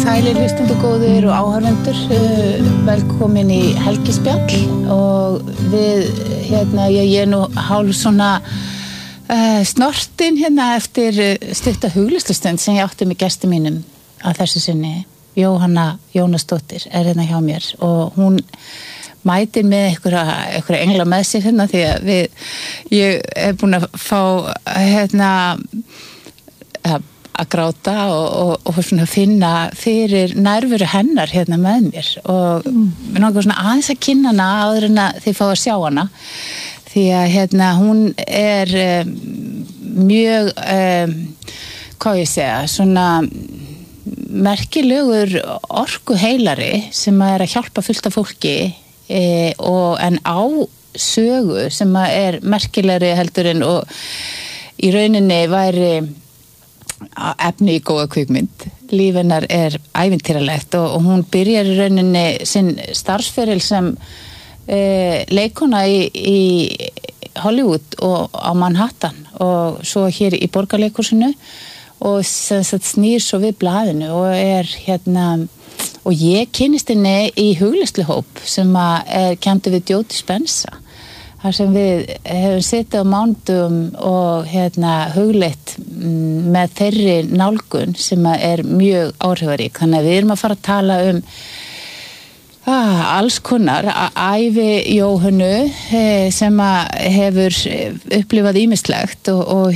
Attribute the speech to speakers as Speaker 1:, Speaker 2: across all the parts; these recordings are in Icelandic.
Speaker 1: Sælir hlustendur góðir og áhorfendur, velkomin í helgispjall og við, ég nú hálf svona snortin eftir stutta huglistustund sem ég átti með gestum mínum að þessu sinni. Jóhanna Jónasdóttir hjá mér og hún mætir með einhverja engla með sér því að ég búin að fá að gráta og svona finna fyrir nærveru hennar með mér og við náttúrulega svona aðeins að kynna hana áður en að þið fá að sjá hana því að hún mjög hvað ég segja svona merkilegur orkuheilari sem að hjálpa fullt af fólki en á sögu sem að merkilegri heldur en og í rauninni væri efni í góða kvikmynd. Líf hennar ævintýralegt og hún byrjar í rauninni sinn starfsferil sem leikona í Hollywood og á Manhattan og svo hér í Borgarleikhúsinu og snýr svo við blaðinu og og ég kynnist henni í hugleiðsluhóp sem kenndi við Joe Dispenza þar sem við hefum setið á mánudum og hugleitt með þeirri nálgun sem mjög áhrifarík. Þannig að við erum að fara að tala alls konar ævi Jóhönnu sem hefur upplifað ýmislegt og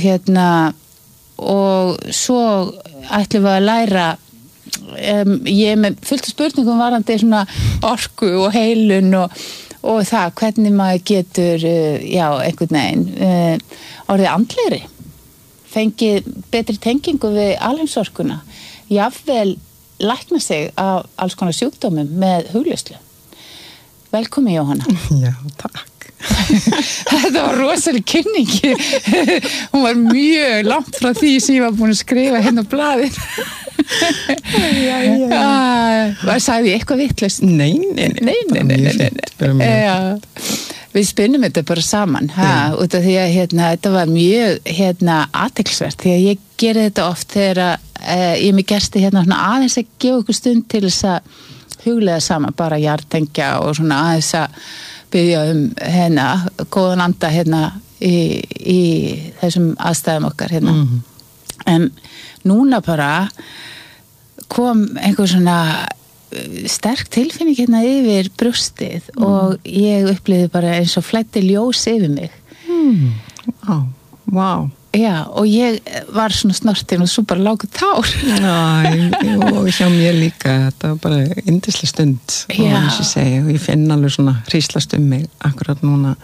Speaker 1: svo ætlum við að læra ég með fullt af spurningum varandi svona orku og heilun og það hvernig maður getur einhvern veginn orðið andlegri fengið betri tengingu við alheimsorkuna jafnvel lækna sig af alls konar sjúkdómum með hugleiðslu. Velkomin Jóhanna.
Speaker 2: Já, takk.
Speaker 1: Þetta var rosaleg kynning. Hún var mjög langt frá því sem ég var búin að skrifa á blaðið. Sagði ég eitthvað vitlaust?
Speaker 2: Nei.
Speaker 1: Við spinnum þetta bara saman út af því að þetta var mjög athyglisvert því að ég geri þetta oft þegar ég með gesti aðeins að gefa ykkur stund til þess að hugleiða saman bara jartengja og svona aðeins að biðja góðan anda í þessum aðstæðum okkar en núna bara kom einhver svona sterk tilfinning yfir brjóstið og ég upplifði bara eins og flæddi ljós yfir mig.
Speaker 2: Vá.
Speaker 1: Já, og ég var svona snortin og svo bara lágu tár.
Speaker 2: Og hjá mér líka, þetta var bara yndisleg stund og eins ég segi, og ég finn alveg svona hríslast mig akkurat núna.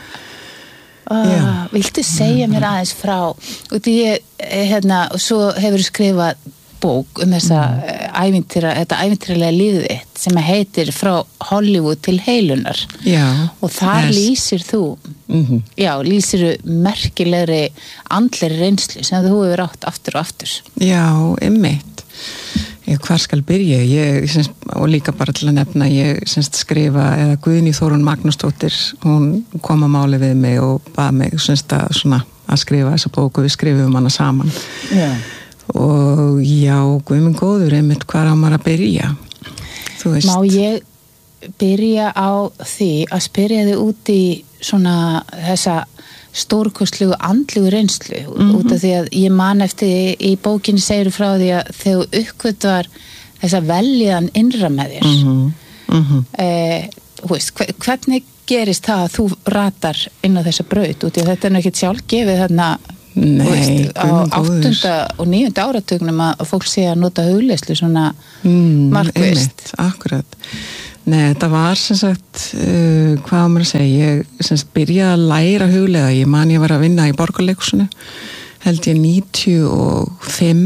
Speaker 1: Viltu segja mér aðeins frá út í og svo hefur skrifað bók þessa þetta ævintýralega lífið þitt sem heitir Frá Hollywood til heilunar.
Speaker 2: Já.
Speaker 1: Og þar lýsir þú lýsir merkilegri andlegri reynslu sem þú hefur átt aftur og aftur.
Speaker 2: Já, einmitt. Hvar skal byrja? Og líka bara til að nefna ég skrifa eða Guðný Þórunn Magnúsdóttir hún kom að máli við mig og bað mig að skrifa þessa bók og við skrifum hana saman.
Speaker 1: Já.
Speaker 2: Og já, Guð minn góður einmitt hvar á maður að byrja þú veist.
Speaker 1: Má ég byrja á því að spyrja þig út í svona þessa stórkostlegu andlegu reynslu út af því að ég man eftir í bókinni segir frá því að þegar uppgötvar þessa veljaðan innra með þér hvernig gerist það að þú ratar inn á þessa braut út í að þetta ekkert sjálfgefið þarna
Speaker 2: Nei,
Speaker 1: á 8. og 9. áratugnum að fólk sé að nota hugleiðslu svona markvisst.
Speaker 2: Akkurat. Nei, þetta var sem sagt, hvað á maður að segja, ég byrjaði að læra hugleiða, ég var að vinna í Borgarleikhúsinu, held ég 95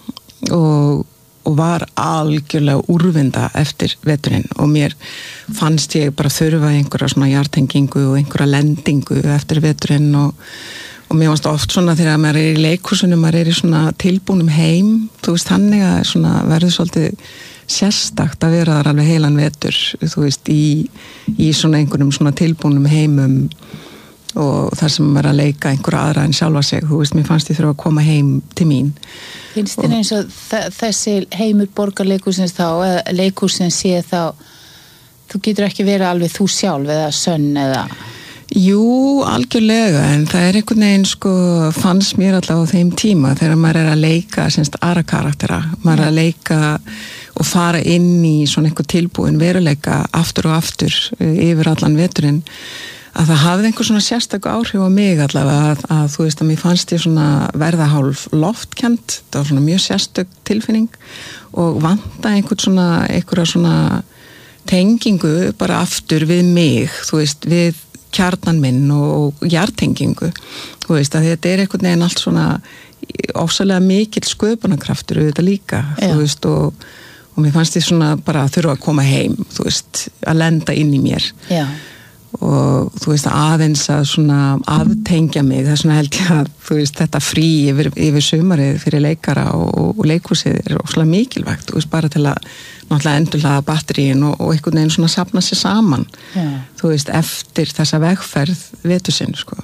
Speaker 2: og var algjörlega úrvinda eftir veturinn og mér fannst ég bara þurfa einhverja svona jartengingu og einhverja lendingu eftir veturinn og mér fannst oft svona þegar maður í leikhúsinu, maður í svona tilbúnum heim, þú veist, þannig að svona verður svolítið sérstakt að vera þar alveg heilan vetur, þú veist, í svona einhverjum svona tilbúnum heimum og þar sem var að leika einhverja aðra en sjálfa sig, þú veist, mér fannst ég þurfa að koma heim til mín.
Speaker 1: Finnst þér eins og þessi heimur borgarleikhúsins þá, eða leikhúsins sé þá, þú getur ekki verið alveg þú sjálf eða sönn eða...
Speaker 2: Jú, algjörlega, en það er einhvern veginn sko, fannst mér allavega á þeim tíma þegar maður að leika semst aðra karaktera, maður að leika og fara inn í svona einhver tilbúin veruleika aftur og aftur yfir allan veturinn, að það hafði einhver svona sérstakku áhrif á mig allavega að þú veist að mér fannst ég svona verða hálf loftkend, það var svona mjög sérstök tilfinning og vanta einhverja svona tengingu bara aftur við mig, þú veist, við kjarnan minn og hjartengingu, þú veist að þetta einhvern veginn allt svona ofsalega mikill sköpunarkraftur auðvitað líka, þú veist og mér fannst ég svona bara að þurfa að koma heim, þú veist, að lenda inn í mér. Já. Og þú veist aðeins að svona aftengja mig, það er svona held ég að þú veist þetta frí yfir sumarið fyrir leikara og leikhúsið er ofsalega mikilvægt, þú veist bara til að náttúrulega endurhlaða batteríin og einhvern veginn svona safna sér saman, þú veist eftir þessa vegferð vetursinn sko.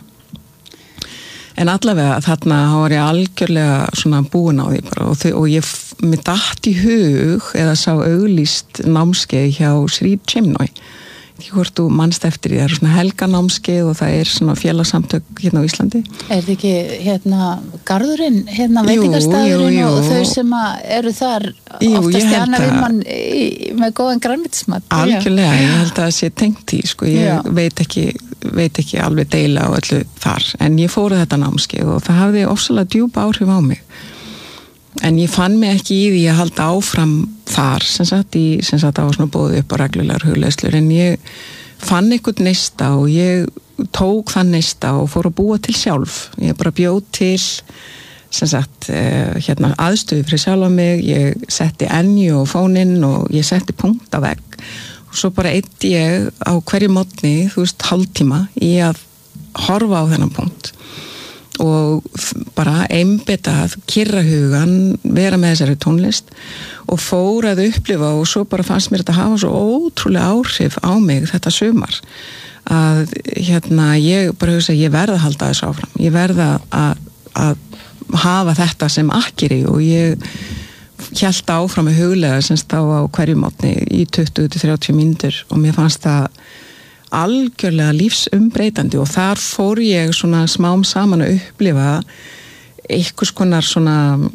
Speaker 2: En allavega þarna var ég algjörlega svona búin á því bara og mér datt í hug eða sá auglýst námskeið hjá Sri Chinmoy. Ekki hvort þú manst eftir því, það svona helganámskeið og það svona félagsamtök hérna á Íslandi. Er
Speaker 1: þetta ekki garðurinn, veitingastæðurinn og þau sem eru þar oftast í annað vinmann með góðan grænmetismat?
Speaker 2: Algjörlega, ég held að það sé tengt í, sko, ég veit ekki alveg deila á öllu þar, en ég fór þetta námskeið og það hafði ofsalega djúpa áhrif á mig. En ég fann mig ekki í því að halda áfram þar, sem sagt það var svona boðið upp á reglulegar hugleiðslur, en ég fann einhvern neista og ég tók þann neista og fór að búa til sjálf. Ég bara bjóð til, sem sagt, aðstöðu fyrir sjálfa mig, ég setti Enju og fóninn og ég setti punkt á vegg og svo bara eyddi ég á hverju morgni, þú veist, hálftíma í að horfa á þennan punkt. Og bara einbetað, kyrra hugan, vera með þessari tónlist og fór að upplifa og svo bara fannst mér þetta hafa svo ótrúlega áhrif á mig þetta sumar að ég bara hugsa ég verð að halda þessu áfram, ég verð að hafa þetta sem akkeri og ég hélt áfram með huglega semst á hverju mótni í 20-30 mínútur og mér fannst það algjörlega lífsumbreytandi og þar fór ég svona smám saman að upplifa einhvers konar svona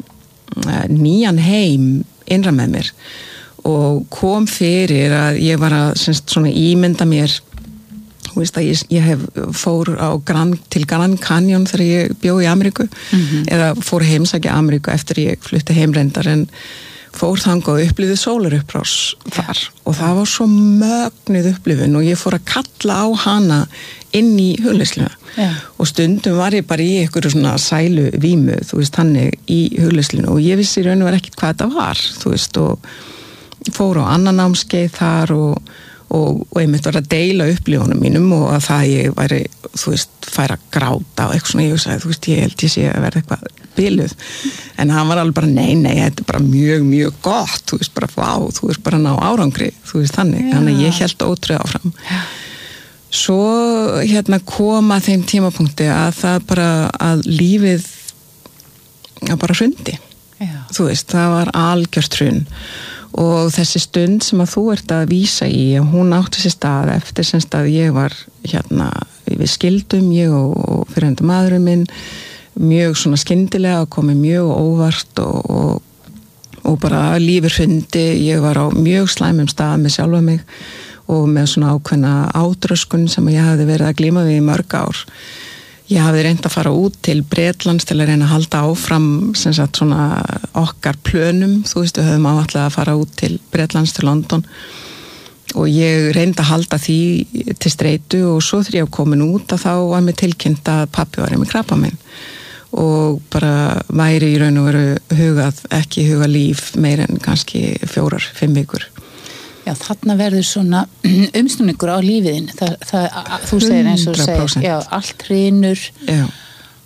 Speaker 2: nýjan heim innra með mér og kom fyrir að ég var að svona ímynda mér, þú veist að ég fór til Grand Canyon þegar ég bjó í Ameríku eða fór heimsækja Ameríku eftir ég flutti heimreyndar en fór þangað og upplifði sólarupprás þar og það var svo mögnuð upplifun og ég fór að kalla á hana inn í hugleiðsluna og stundum var ég bara í einhverju svona sælu vímu, þú veist, þannig í hugleiðsluna og ég vissi í raun og var ekkert hvað þetta var, þú veist, og fór á annan námskeið þar og einmitt var að deila upplifunum mínum og að það ég væri, þú veist, færa að gráta og eitthvað svona, ég sagði, þú veist, ég held ég sé að verða eitthvað biluð, en hann var alveg bara nei, þetta er bara mjög, mjög gott, þú veist, bara vá, þú veist, bara ná árangri, þú veist, þannig að ég held ótrúlega áfram. Svo kom að þeim tímapunkti að það bara, að lífið bara hrundi, þú veist, það var algjört hrun og þessi stund sem að þú ert að vísa í, hún átti sér stað eftir semst að ég var við skildum, ég og fyrirhundi maðurinn minn, mjög svona skyndilega, komið mjög óvart og bara lífið hrundi, ég var á mjög slæmum stað með sjálfa mig og með svona ákveðna átröskun sem ég hafði verið að glíma við í mörg ár. Ég hafði reynt að fara út til Bretlands til að reyna að halda áfram sem sagt svona okkar plönum, þú veist, við höfum áætlað að fara út til Bretlands til London og ég reyndi að halda því til streitu og svo þegar ég var komin út að þá var mér tilkynnt að pabbi var með krabbamein og bara væri í raun og veru ekki hugað líf meir en kannski 4-5 vikur.
Speaker 1: Já, þarna verður svona umsnúningur á lífiðin. Þú segir eins og
Speaker 2: 100%.
Speaker 1: Segir, já, allt hrynur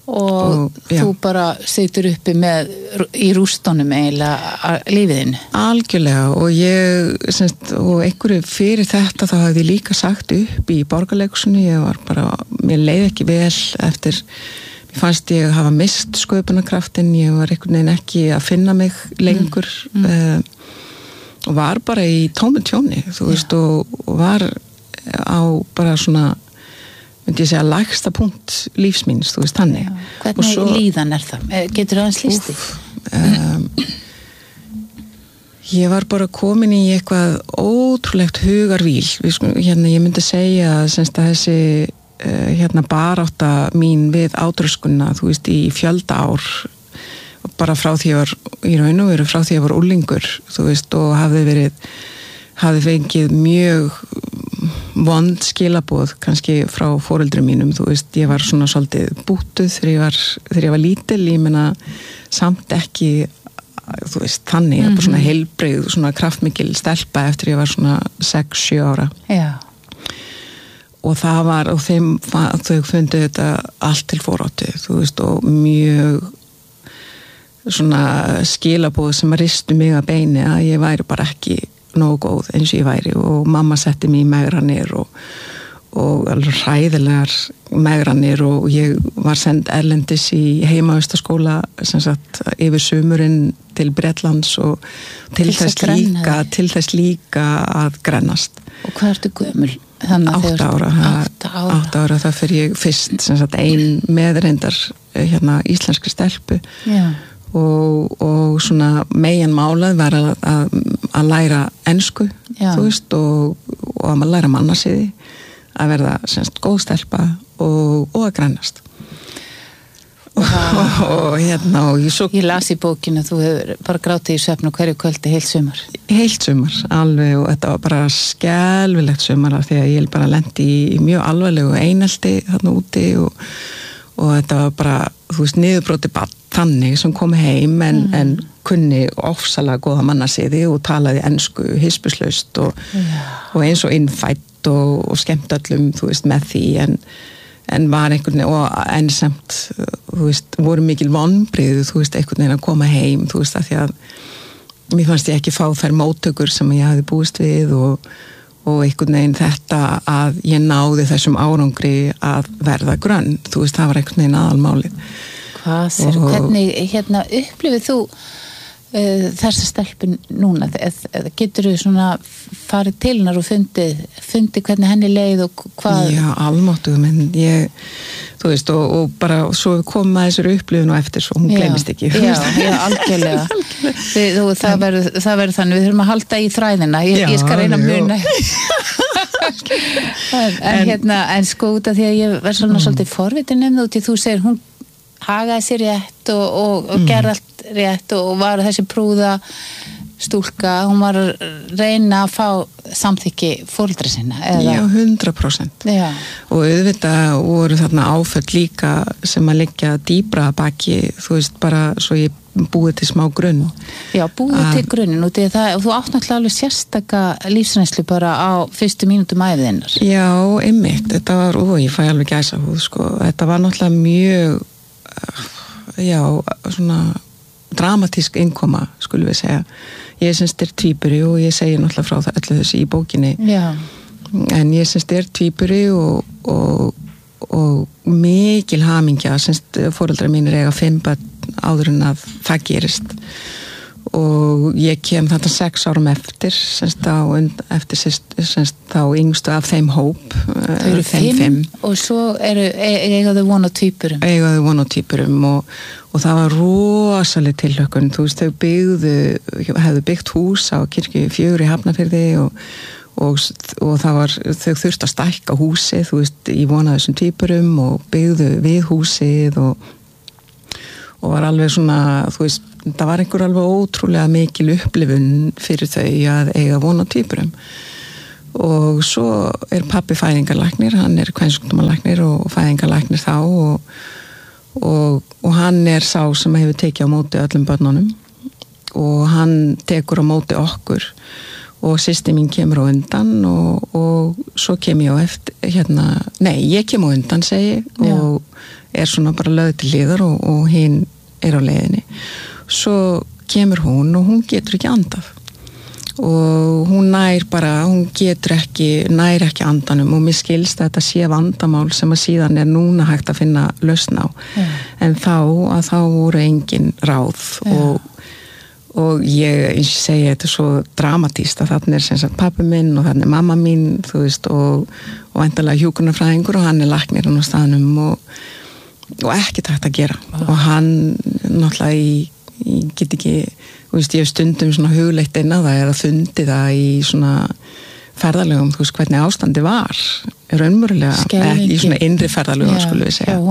Speaker 1: og þú bara situr uppi með í rústunum eiginlega lífiðin.
Speaker 2: Algjörlega og og einhverju fyrir þetta þá hafði ég líka sagt upp í Borgarleikhúsinu, ég var bara, mér leið ekki vel eftir, mér fannst ég hafa mist sköpunarkraftin, ég var einhvern veginn ekki að finna mig lengur og var bara í tómu tjóni, þú veist, og var á bara svona myndi ég segja lægsta punkt lífsmíns, þú veist, þannig.
Speaker 1: Hvernig svo, líðan það? Getur það hans lýsti?
Speaker 2: Ég var bara komin í eitthvað ótrúlegt hugarvíl. Ég myndi segja að þessi barátta mín við átröskunna, þú veist, í fjölda ár, bara frá því ég var, í raun og veru frá því ég var úlingur, þú veist, og hafði fengið mjög vond skilaboð kannski frá foreldrum mínum, þú veist, ég var svona svolítið bútuð þegar ég var lítil, ég meina samt ekki, þú veist, þannig, bara svona heilbrigð, svona kraftmikil stelpa eftir ég var svona 6-7 ára.
Speaker 1: Já.
Speaker 2: Og það var, og þau fundu þetta allt til foráttu, þú veist, og mjög svona skilaboð sem að ristu mig að beini að ég væri bara ekki nógu góð eins og ég væri og mamma setti mig í megranir og alveg hræðilegar megranir og ég var send erlendis í heimavistaskóla sem sagt yfir sumurinn til Bretlands og til þess líka að grennast.
Speaker 1: Og hvað ertu gömul?
Speaker 2: 8 ára. 8 ára það fyrir ég fyrst sem sagt ein meðreindar íslenskri stelpu. Já. Og svona megin málað var að læra ensku, þú veist, og að maður læra mannasiði, að verða semst góð stelpa og að grennast. Og
Speaker 1: ég las í bókinu að þú hefur bara grátið í svefn og hverju kvöldi heilt sumar.
Speaker 2: Heilt sumar, alveg, og þetta var bara skelfilegt sumar af því að ég bara lenti í mjög alvarlegu einelti þarna úti og þetta var bara, þú veist, niðurbróti barn þannig sem kom heim en kunni ofsalega góða mannasiði og talaði ensku hispuslaust og eins og innfætt og skemmt öllum, þú veist, með því en var einhvern veginn og ensamt, þú veist, voru mikil vonbrigði, þú veist, einhvern veginn að koma heim, þú veist, að því að mér fannst ég ekki fá þær móttökur sem ég hafði búist við og einhvern veginn þetta að ég náði þessum árangri að verða grönn, þú veist, það var einhvern veginn aðalmálið.
Speaker 1: Hvernig upplifir þú þessa stelpun núna? Getur þú svona farið til hennar og fundi hvernig henni leið og hvað? Já,
Speaker 2: almáttuð, menn þú veist, og bara svo komum að þessari upplifun og eftir svo hún gleymist ekki.
Speaker 1: Já, algjörlega. Það verður þannig, við þurfum að halda í þræðina, ég skal reyna að muna. En sko út af því að ég verð svona svolítið forvitin út í þú segir hún hagaði sér rétt og gerði allt rétt og var þessi prúða stúlka, hún var að reyna að fá samþykki foreldra sinna.
Speaker 2: Já, 100%. Já. Og auðvitað voru þarna áföll líka sem að liggja dýbra baki, þú veist, bara svo ég búið til smá grunn. Já,
Speaker 1: búið til grunnin og þú átt náttúrulega alveg sérstaka lífsreynslu bara á fyrstu mínútum æviðinnar.
Speaker 2: Já, einmitt, þetta var, ég fæ alveg gæsahúð, sko, þetta var náttúrulega mjög svona dramatísk innkoma, skulum við segja. Ég semst tvíburi og ég segi náttúrulega frá það öllu þessu í bókinni. Já. En ég semst tvíburi og mikil hamingja, semst foreldrar mínir eiga 5 börn áður en að það gerist. Og ég kem þetta 6 árum eftir, semst þá yngstu af þeim hóp.
Speaker 1: Þau eru 5 og svo eigaðu von á tvíburum.
Speaker 2: Eigaðu von á tvíburum og það var rosaleg tilhlökkun, þú veist, hefðu byggt hús á Kirkju 4 í Hafnarfirði og það var, þau þurftu að stækka húsið, þú veist, í von á þessum tvíburum og byggðu við húsið og var alveg svona, þú veist, það var einhver alveg ótrúlega mikil upplifun fyrir þau að eiga von á tvíburum og svo pabbi fæðingarlæknir, hann kvensjúkdómalæknir og fæðingarlæknir þá og hann sá sem hefur tekið á móti öllum börnunum og hann tekur á móti okkur og systir mín kemur á undan og svo kem ég á eftir ég kem á undan segi og er svona bara lögð til hliðar og hinn er á leiðinni. Svo kemur hún og hún getur ekki andað og hún getur ekki andanum og mér skilst að þetta sé vandamál sem að síðan er núna hægt að finna lausn á. En þá voru engin ráð og ég segi þetta svo dramatíst að þarna er sem sagt pabbi minn og þarna er mamma mín, þú veist, og væntanlega hjúkrunarfræðingur og hann er læknirinn á staðnum og ekkert hægt að gera. Og hann náttúrulega ég get ekki, þú veist, ég hef stundum svona hugleitt inn á það eða fundið það í svona ferðalögum, þú veist, hvernig ástandi var raunverulega, í svona innri ferðalögum skulum við segja.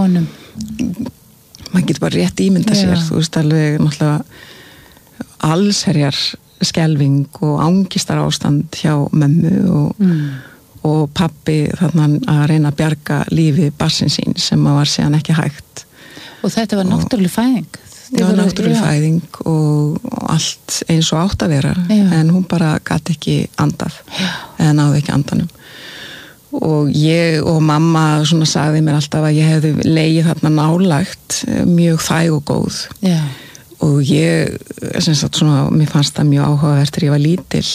Speaker 2: Man getur bara rétt ímynda sér, þú veist, alveg náttúrulega allsherjar skelfing og ángistar ástand hjá mömmu og pabbi þarna að reyna að bjarga lífi barnsins sín sem var síðan ekki hægt.
Speaker 1: Og þetta var náttúruleg fæðing?
Speaker 2: Já, náttúruleg fæðing og allt eins og átt að vera, en hún bara gat ekki andað, eða náði ekki andanum. Og ég og mamma svona sagði mér alltaf að ég hefði legið þarna nálægt, mjög þæg og góð. Já. Og ég, sem sagt svona, mér fannst það mjög áhugavert þegar ég var lítil,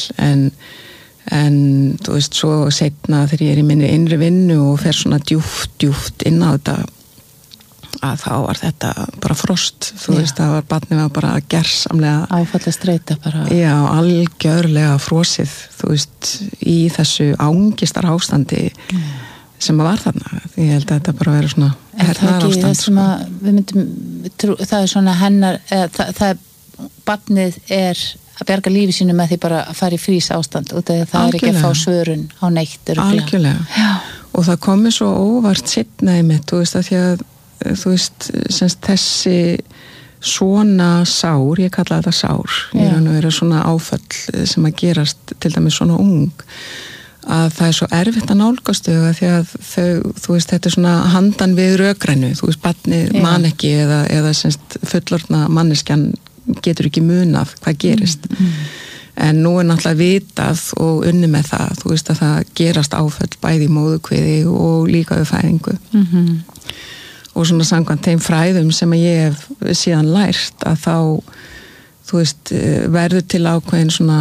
Speaker 2: en þú veist, svo seinna þegar ég er í minni innri vinnu og fer svona djúpt inn á þetta, að þá var þetta bara frost, þú veist, það var barnið var bara gersamlega
Speaker 1: áfallastreita bara.
Speaker 2: Já, algjörlega frosið, þú veist, í þessu ángistar ástandi sem var þarna. Ég held að þetta bara verið svona hernaðar ástand.
Speaker 1: Það er svona hennar, barnið er að bjarga lífi sínu með því bara að fara í frís ástand og það er ekki að fá svörun á neitt.
Speaker 2: Algjörlega. Já. Og það komið svo óvart seinnaði mitt, þú veist, að því að þú veist, þessi svona sár, ég kalla þetta sár, í raun og veru svona áföll sem að gerast til dæmis svona ung, að það er svo erfitt að nálgast þau að því að þú veist, þetta er svona handan við rökrænu, þú veist, barnið man ekki eða semst fullorðna manneskjan getur ekki munað hvað gerist. En nú er náttúrulega vitað og unni með það, þú veist, að það gerast áföll bæði í móðukviði og líka við fæðingu. Og svona samkvæmt þeim fræðum sem ég hef síðan lært að þá, þú veist, verður til ákveðin svona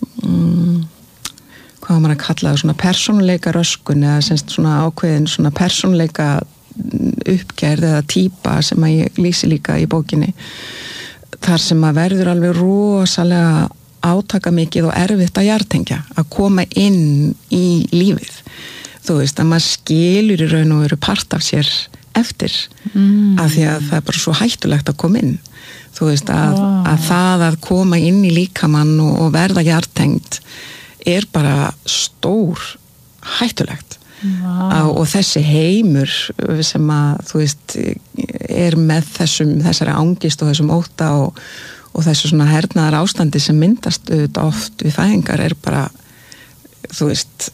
Speaker 2: hvað maður að kalla það, svona persónuleika röskun eða semst svona ákveðin svona persónuleika uppgerð eða típa sem að ég lýsi líka í bókinni, þar sem að verður alveg rosalega átaka mikið og erfitt að jartengja, að koma inn í lífið, þú veist, að maður skilur í raun og veru part af sér eftir, af því að það er bara svo hættulegt að koma inn, þú veist, að það að koma inn í líkamann og verða jartengt er bara stór hættulegt. Og þessi heimur sem að, þú veist, er með þessari ángist og þessum ótta og þessu svona hernaðar ástandi sem myndast auðvitað oft við fæðingar er bara, þú veist,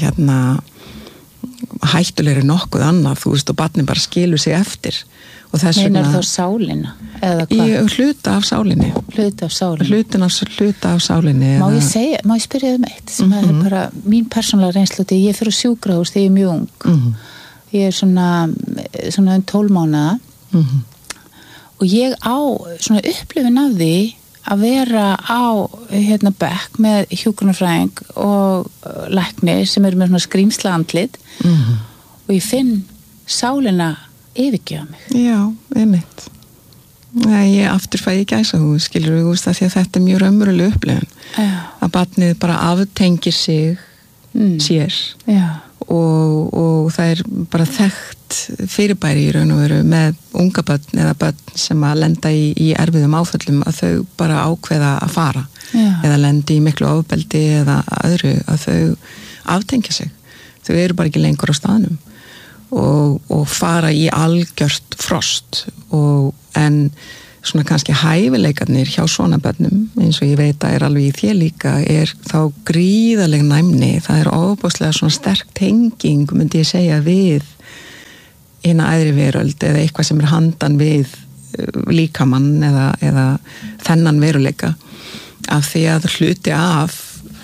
Speaker 2: hættulegri nokkuð annað, þú veist, og barnið bara skilur sig eftir.
Speaker 1: Meinar þá sálina?
Speaker 2: Hluta af sálinni.
Speaker 1: Hluta af sálinni. Má ég spyrja eitt sem er bara mín persónulega reynslu, ég er fyrir sjúkrahús þegar ég er mjög ung. Ég er svona 12 mánaða og ég á svona upplifun af því að vera á bekk með hjúkrunarfræðing og lækni sem eru með svona skrýmsla andlit og ég finn sálina yfirgefa mig.
Speaker 2: Já, einmitt. Ég aftur fæ ég gæsahúð, skilur við, því að þetta er mjög raunveruleg upplifun. Að barnið bara aftengir sig sér og það er bara þekkt fyrirbæri í raun og veru með unga börn eða börn sem að lenda í erfiðum áföllum að þau bara ákveða að fara eða lendi í miklu ofbeldi eða öðru, að þau aftengja sig. Þau eru bara ekki lengur á staðnum og fara í algjört frost en svona kannski hæfileikarnir hjá svona börnum, eins og ég veit að er alveg í þér líka, er þá gríðaleg næmni, það er ofboðslega svona sterk tenging, myndi ég segja, við hina æðri veröld eða eitthvað sem er handan við líkamann eða þennan veruleika, af því að hluti af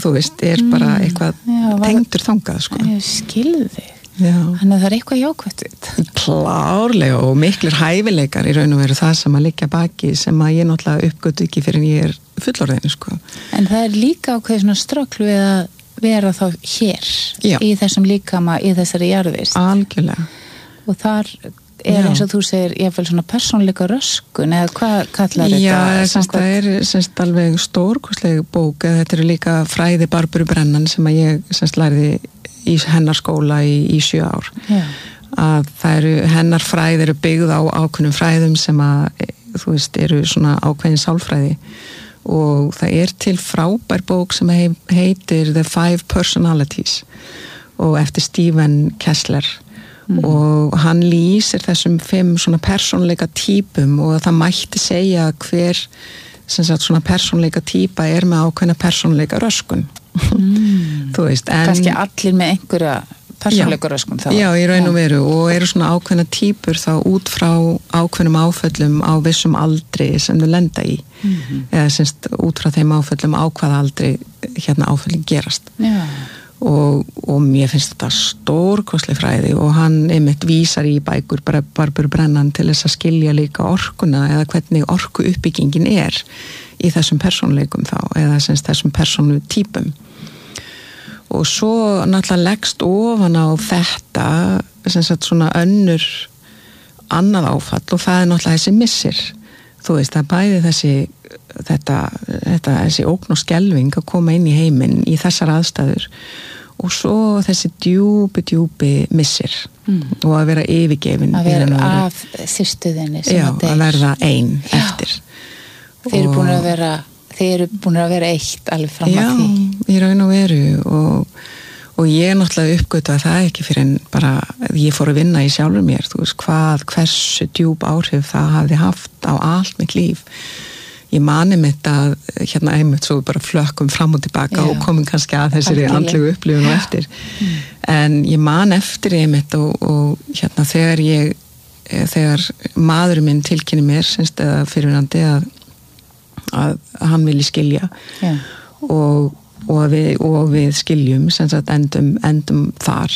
Speaker 2: þú veist, bara eitthvað tengdur þangað, sko.
Speaker 1: Ég skilði þig.
Speaker 2: Já.
Speaker 1: Þannig að það eitthvað jákvætt við.
Speaker 2: Klárlega og miklir hæfileikar í raun og veru það sem að liggja baki sem að ég náttúrulega uppgötu ekki fyrir en ég fullorðinu, sko.
Speaker 1: En það líka ákveðið svona ströggl við að vera þá hér í þessum líkama, í þessari jarðvist.
Speaker 2: Algjörlega.
Speaker 1: Og þar eins og þú segir, ég fæl svona persónleika röskun, eða hvað kallar þetta?
Speaker 2: Já, það semst alveg stórkostleg bók, eða þetta eru líka fræði Barburu Brennan sem að ég semst lærði í hennar skóla í 7 ár. Já. Að hennar fræði eru byggð á ákveðnum fræðum sem að, þú veist, eru svona ákveðin sálfræði og það til frábær bók sem heitir The 5 Personalities og eftir Stephen Kessler og hann lýsir þessum 5 svona persónleika típum og það mætti segja hver sem sagt svona persónleika típa með ákveðna persónleika röskun. Þú veist,
Speaker 1: kannski allir með einhverja persónleika röskun þá. Já,
Speaker 2: í raun og veru og eru svona ákveðna típur þá út frá ákveðnum áföllum á vissum aldri sem þau lenda í eða semst út frá þeim áföllum á hvaða aldri áföllin gerast. Já. Og mér finnst þetta stórkostleg fræði og hann einmitt vísar í bækur bara Barburu Brennan til þess að skilja líka orkuna eða hvernig orku uppbyggingin í þessum persónleikum þá eða semst þessum persónu típum og svo náttúrulega leggst ofan á þetta semst svona annað áfall og það náttúrulega þessi missir þú veist það bæði þessi ógn og skelfing að koma inn í heiminn í þessar aðstæður og svo þessi djúpi missir og að vera yfirgefin
Speaker 1: að vera af þyrstuðinni sem
Speaker 2: að verða ein eftir
Speaker 1: þeir eru búin að vera eitt alveg fram að því
Speaker 2: í raun og veru og ég náttúrulega uppgötu að það ekki fyrir en bara ég fór að vinna í sjálfur mér þú veist hversu djúp áhrif það hafði haft á allt mitt líf ég mani mitt að einmitt svo bara flökkum fram og tilbaka og komum kannski að þessari andlegu upplifun og eftir en ég man eftir einmitt og þegar maðurinn minn tilkynni mér semst eða fyrirvænandi að hann vilji skilja og við skiljum semst að endum þar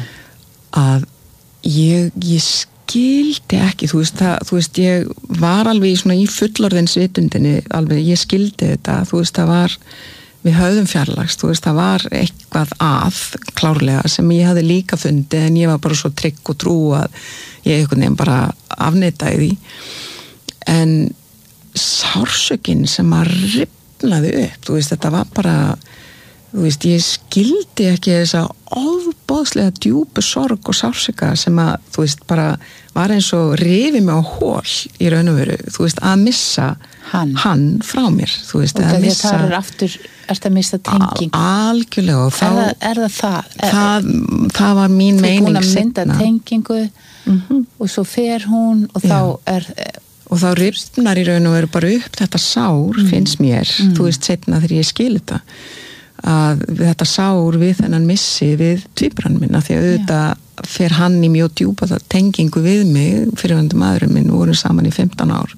Speaker 2: að ég skildi ekki, þú veist ég var alveg í fullorðins vitundinni, alveg ég skildi þetta, þú veist það var við höfðum fjarlagst, þú veist það var eitthvað klárlega sem ég hafði líka fundið en ég var bara svo trygg og trú að ég einhvern veginn bara afneitaði því en sársökin sem að rifnaði upp, þú veist þetta var bara þú veist, ég skildi ekki þessa ofboðslega djúpu sorg og sársöka sem að, þú veist, bara var eins og rifið mig á hól í raun og veru, þú veist, að missa hann frá mér, þú veist,
Speaker 1: að missa það aftur, ertu að missa tengingu
Speaker 2: algjörlega og þá
Speaker 1: er það
Speaker 2: það var mín meining
Speaker 1: þú búin að mynda tengingu og svo fer hún og
Speaker 2: þá rifnar í raun og veru bara upp þetta sár, finnst mér þú veist, seinna þegar ég skil þetta að þetta sár við þennan missi við tvíburann minna því að auðvitað fer hann í mjög djúpa tengingu við mig fyrirvændi maðurinn minn voru saman í 15 ár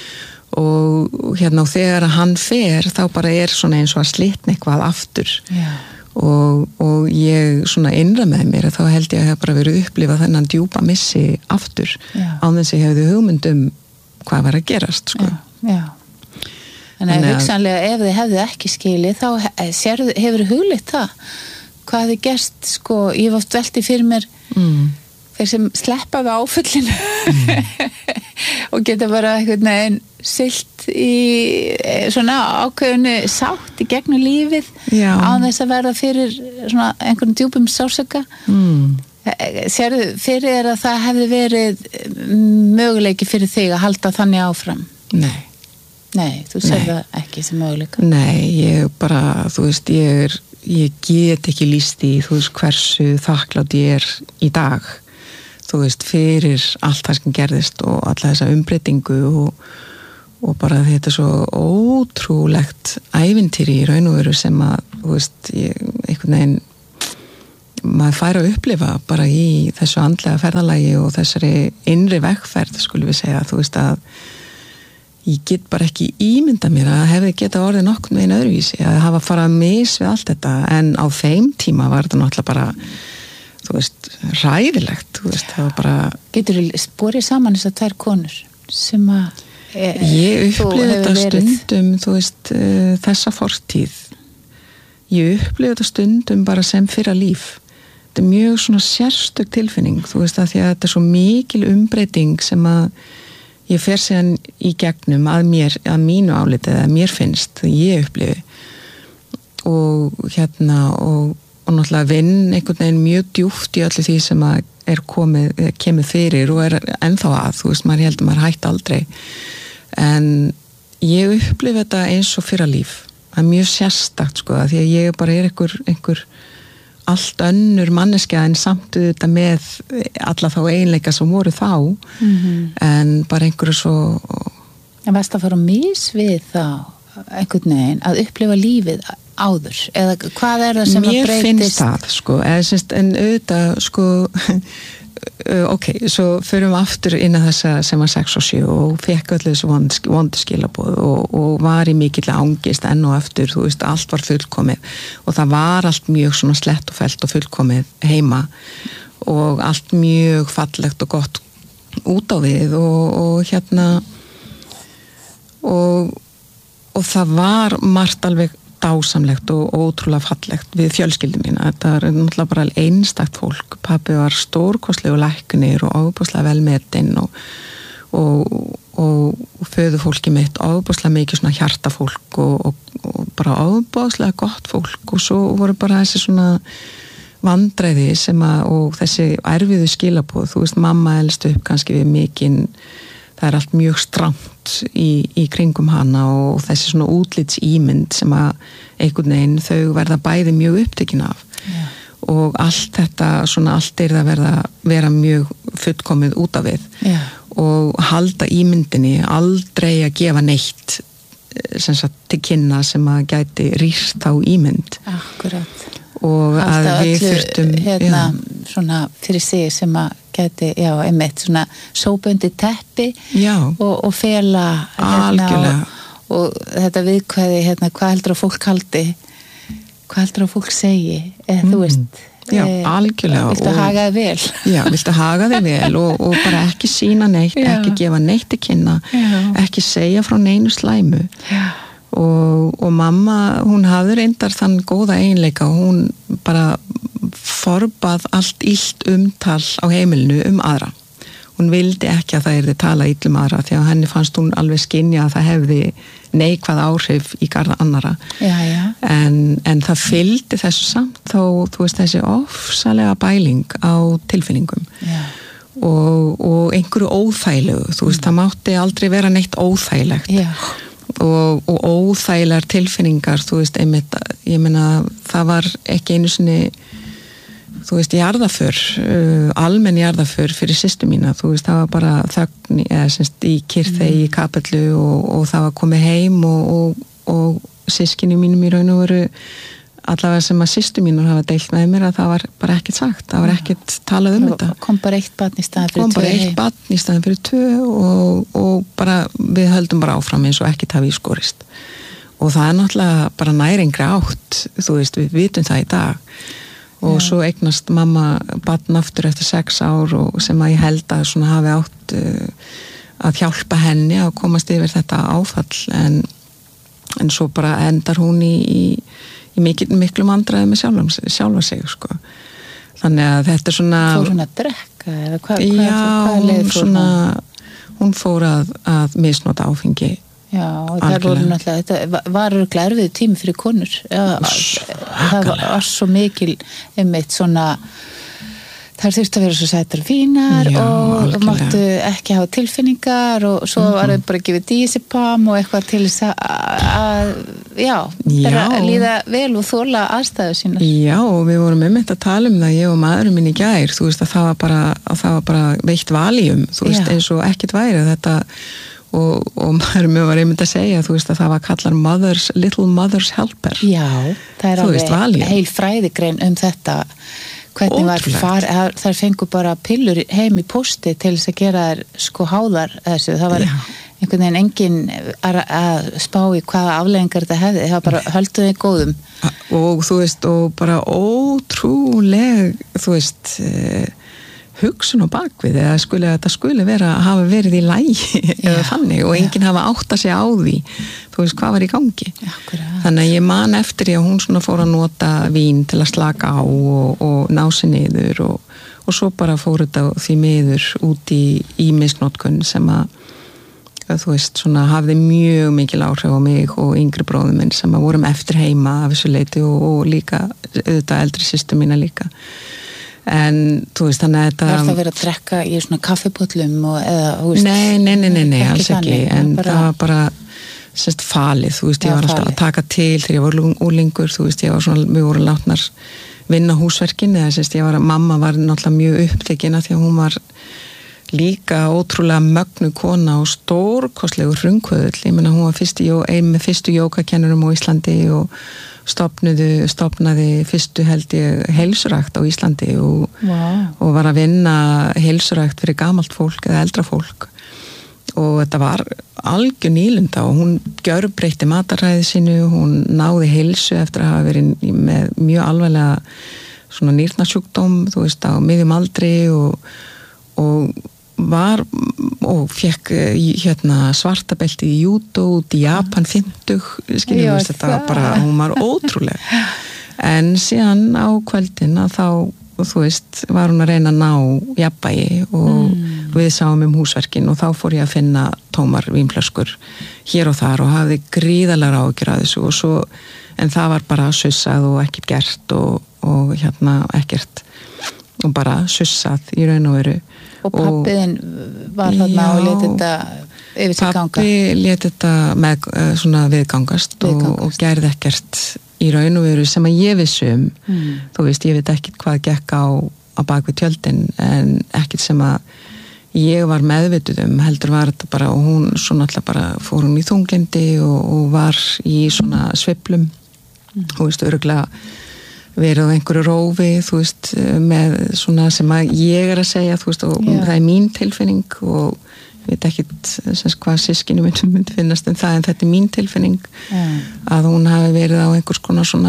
Speaker 2: og og þegar hann fer þá bara svona eins og að slitna eitthvað aftur og ég svona innra með mér þá held ég að það bara verið upplifað þennan djúpa missi aftur án þess að ég hefði hugmynd hvað var að gerast sko.
Speaker 1: Þannig að hugsanlega ef þið hefðu ekki skilið þá hefur hugleitt það hvað hefði gerst sko, ég var oft velti fyrir mér þeir sem sleppa við áföllinu og geta bara einhvern veginn siglt í svona ákveðinu sátt í gegnum lífið án þess að verða fyrir svona einhvern djúpum sársöka sérðu fyrir þér að það hefði verið möguleiki fyrir þig að halda þannig áfram? Nei, þú segir það ekki sem möguleika.
Speaker 2: Nei, ég bara, þú veist, ég get ekki lýst í, þú veist, hversu þakklátt ég í dag, þú veist, fyrir allt það sem gerðist og alla þessa umbreytingu og bara þetta svo ótrúlegt ævintýri í raun og veru sem að, þú veist, einhvern veginn maður fær að upplifa bara í þessu andlega ferðalagi og þessari innri vegferð, skulum við segja, þú veist að ég get bara ekki ímynda mér að hefði geta orðið nokkurn veginn öðruvísi að hafa farað mis við allt þetta en á þeim tíma var þetta náttúrulega bara þú veist, ræðilegt þú veist, það var bara
Speaker 1: Getur þú borið saman þessar 2 konur sem að
Speaker 2: ég upplifði þetta stundum þú veist, þessa fortíð ég upplifði þetta stundum bara sem fyrra líf þetta er mjög svona sérstök tilfinning þú veist, að því að þetta er svo mikil umbreyting sem að ég fer síðan í gegnum að mínu áliti eða mér finnst ég upplifi og og náttúrulega vinn einhvern veginn mjög djúpt í öllu því sem að kemur fyrir og ennþá að þú veist, maður heldur maður hætti aldrei en ég upplifi þetta eins og fyrra líf það er mjög sérstakt sko því að ég bara einhver allt önnur manneskja en samt þetta með alla þá eiginleika sem voru þá en bara einhverju svo
Speaker 1: En varst að fara mis við þá einhvern veginn að upplifa lífið áður eða hvað það sem að breytist?
Speaker 2: Mér finnst það sko en auðvitað sko ok, svo förum við aftur inn að þessa sem var 6 og 7 og fekk öll þessu vondu skilaboð og var í mikill angist enn og aftur, þú veist, allt var fullkomið og það var allt mjög svona slett og fellt og fullkomið heima og allt mjög fallegt og gott út á við og það var margt alveg dásamlegt og ótrúlega fallegt við fjölskyldu mína. Þetta er náttúrulega bara einstakt fólk. Pabbi var stórkostlegur læknir og ofboðslega velmetinn og föðufólki mitt ofboðslega mikið svona hjartafólk og bara ofboðslega gott fólk og svo voru bara þessi svona vandræði og þessi erfiðu skilaboð. Þú veist, mamma elst upp kannski við mikinn það er allt mjög strangt í kringum hana og þessi svona útlitsímynd sem að einhvern veginn þau verða bæði mjög upptekin af og allt þetta svona allt að vera mjög fullkomið út af við og halda ímyndinni aldrei að gefa neitt sem sagt til kynna sem að gæti rýrt á ímynd
Speaker 1: Akkurat
Speaker 2: og að við þurftum
Speaker 1: svona fyrir sig sem að gæti, einmitt svona sópundi teppi og fela og þetta viðkvæði hvað heldur að fólk haldi hvað heldur að fólk segi þú veist
Speaker 2: algjörlega
Speaker 1: viltu haga þig vel
Speaker 2: viltu haga þig vel og bara ekki sína neitt ekki gefa neitt til kynna ekki segja frá neinu slæmu og mamma, hún hafði reyndar þann góða eiginleika og hún bara forbað allt illt umtal á heimilinu aðra. Hún vildi ekki að það yrði tala ill aðra því að henni fannst hún alveg skynja að það hefði neikvæð áhrif í garða annara. En það fylgdi þessu samt þó, þú veist, þessi ofsalega bæling á tilfinningum og einhverju óþægilegu, þú veist, það mátti aldrei vera neitt óþægilegt. Og óþægilegar tilfinningar þú veist, einmitt, ég meina það var ekki einu sinni þú veist, jarðaför almenn jarðaför fyrir systur mína þú veist, það var bara þögn eða semst í kyrþey í kapellu og það var komið heim og systkini mínum í raun og veru allavega sem að systur mínur hafa deilt með mér að það var bara ekkert sagt, það var ekkert talað þetta.
Speaker 1: Kom bara 1 barn í staðin fyrir 2.
Speaker 2: Kom bara 1 barn í staðin fyrir 2 og bara við höldum bara áfram eins og ekkert hafi í skorist. Og það er náttúrulega bara næringri átt, þú veist, við vitum það í dag. Og svo eignast mamma barn aftur eftir 6 ár og sem að ég held að svona hafi átt að hjálpa henni að komast yfir þetta áfall en svo bara endar hún í miklu vandræði með sjálfa sig sko. Þannig að þetta er svona
Speaker 1: Fór hún að drekka eða hvað leið fór
Speaker 2: svona, hún fór að misnota áfengi
Speaker 1: og það voru náttúrulega þetta var örugglega erfiður tími fyrir konur það var svo mikil einmitt svona þær þurftu að vera svo sætar fínar og máttu ekki hafa tilfinningar og svo var það bara að gefa dísipam og eitthvað til þess að líða vel og þola aðstæður sínar.
Speaker 2: Já, og við vorum einmitt að tala það, ég og maðurinn minn í gær, þú veist að það var bara veitt valium, þú veist eins og ekkert væri þetta og maður mjög var einmitt að segja, þú veist að það var kallar Little Mother's Helper.
Speaker 1: Já, það er alveg heil fræðigrein þetta hvernig var þær fengu bara pillur heim í pósti til þess að gera þær sko háðar þessu, það var einhvern veginn enginn að spá í hvaða afleiðingar þetta hefði, það bara höldu þig góðum.
Speaker 2: Og þú veist, og bara ótrúleg, þú veist, hugsun á bakvið, eða þetta skuli hafa verið í lagi eða þannig, og enginn hafa áttað sig á því, þú veist, hvað var í gangi.
Speaker 1: Akkurat.
Speaker 2: Þannig að ég man eftir því að hún svona fór að nota vín til að slaka á og ná sig niður og svo bara fór þetta því miður út í misnotkun sem að þú veist, svona hafði mjög mikil áhrif á mig og yngri bróðum minn sem að vorum eftir heima af þessu leiti og líka auðvitað eldri systur mína líka. En þú veist, þannig að þetta...
Speaker 1: Var það verið að drekka í svona kaffibollum eða, þú veist...
Speaker 2: Nei, alls ekki, en það var bara semst falið, þú veist, ég var alltaf að taka til þegar ég var úlingur, þú veist, við vorum látnar vinna húsverkin, eða semst, mamma var náttúrulega mjög upptekin af því að hún var líka ótrúlega mögnu kona og stórkostlegu frumkvöðull. Ég meina, hún var ein með fyrstu jógakennurum á Íslandi og stofnaði fyrstu held ég heilsurækt á Íslandi og var að vinna heilsurækt fyrir gamalt fólk eða eldra fólk. Og þetta var algjör nýlunda og hún gjörbreytti mataræði sínu, hún náði heilsu eftir að hafa verið með mjög alvarlega svona nýrnasjúkdóm, þú veist, á miðjum aldri og fekk svartabelti í judo út í Japan 50, skiljum við, þetta var bara, hún var ótrúleg. En síðan á kvöldin að þá, þú veist, var hún að reyna að ná jafnvægi og við sáum húsverkin og þá fór ég að finna tómar vínflöskur hér og þar og hafði gríðarlega áhyggjur af þessu og svo, en það var bara sussað og ekkert gert og ekkert og bara sussað í raun og veru.
Speaker 1: Og pappiðin var þarna og lét þetta yfir sig ganga?
Speaker 2: Pappi lét þetta svona viðgangast og gerði ekkert í raun og veru sem að ég vissum. Þú veist, ég veit ekkert hvað gekk á bakvið tjöldin, en ekkert sem að ég var meðvituð heldur var þetta bara, og hún svona alltaf bara fór hún í þunglindi og var í svona sveiflum, þú veist, örugglega verið á einhverju rófi, þú veist, með svona sem að ég að segja, þú veist, og það er mín tilfinning og ég veit ekkit hvað systkini myndi finnast en það, en þetta er mín tilfinning að hún hafi verið á einhvers konar svona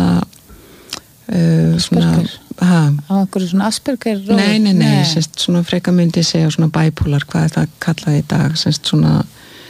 Speaker 1: á einhverju svona Asperger rófi?
Speaker 2: Nei, semst svona freka myndi segja svona bipolar, hvað er það kallað í dag, semst svona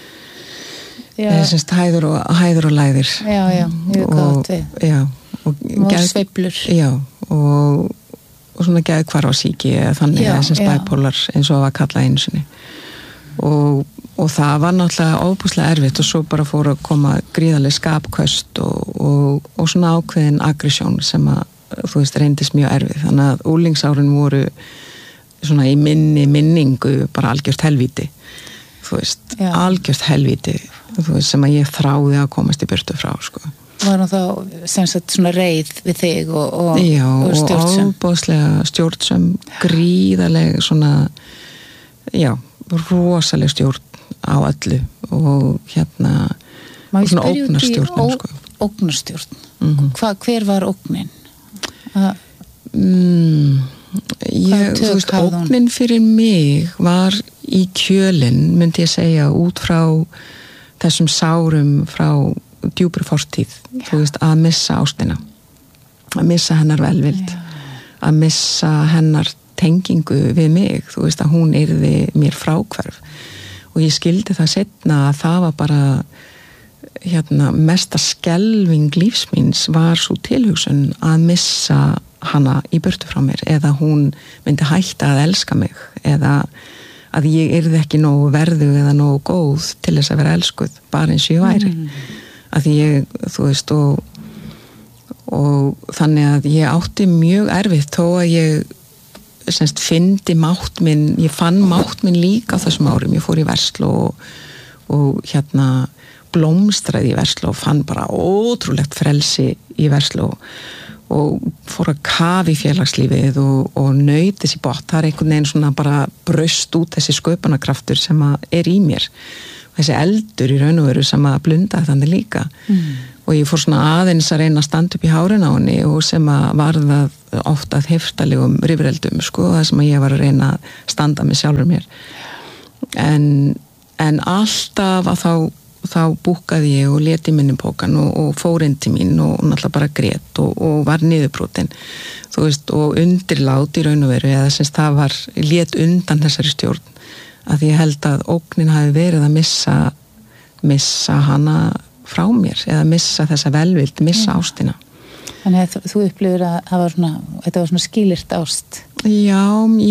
Speaker 2: semst hæður og læðir.
Speaker 1: Já, ég veit hvað þetta er.
Speaker 2: Já. Og
Speaker 1: sveiflur.
Speaker 2: Já, og svona geðhvarfasýki eða þannig, sem bipolar eins og var kallað einu sinni. Og það var náttúrulega óbúslega erfitt og svo bara fór að koma gríðarleg skapköst og svona ákveðin aggressjón sem að, þú veist, reyndist mjög erfið. Þannig að úlingsárin voru svona í minningu bara algjört helvíti, þú veist, algjört helvíti, þú veist, sem að ég þráði að komast í burtu frá, sko.
Speaker 1: Var hún þá sem sagt svona reið við þig og
Speaker 2: stjórnsöm? Já, og ábúðslega stjórnsöm, gríðarleg svona, rosaleg stjórn á öllu og svona ógnarstjórn, sko.
Speaker 1: Ógnarstjórn? Hver var ógnin?
Speaker 2: Þú veist, ógnin fyrir mig var í kjölinn, myndi ég segja, út frá þessum sárum frá djúpri fortíð, þú veist, að missa ástina, að missa hennar velvild, að missa hennar tengingu við mig, þú veist, að hún yrði mér fráhverf og ég skildi það seinna að það var bara mesta skelfing lífsmíns var svo tilhugsun að missa hana í burtu frá mér, eða hún myndi hætta að elska mig, eða að ég yrði ekki nógu verðug eða nógu góð til þess að vera elskuð, bara eins og ég væri. Að ég, þú veist, og þannig að ég átti mjög erfitt þó að ég semst fyndi mátt minn, ég fann mátt minn líka á þessum árum, ég fór í Versló og blómstraði í Versló og fann bara ótrúlegt frelsi í Versló og fór að kafa í félagslífið og naut þessi bótt, það er einhvern veginn svona bara braust út þessi sköpunarkraftur sem að er í mér, þessi eldur í raun og veru sem að blunda þannig líka og ég fór svona aðeins að reyna að standa upp í hárin á henni og sem að varðað ofta að heftalegum rifreldum, sko, það sem að ég var að reyna að standa með sjálfur mér en en alltaf að þá búkaði ég og leti minni pókan og fór inn til mín og náttúrulega bara grét og var niðurbrotin, þú veist, og undirlát í raun og veru, eða semst það var lét undan þessari stjórn, að ég held að ógnin hafi verið að missa hana frá mér, eða missa þessa velvild, missa ástina.
Speaker 1: Þannig að þú upplifir að þetta var svona skilyrt ást.
Speaker 2: Já,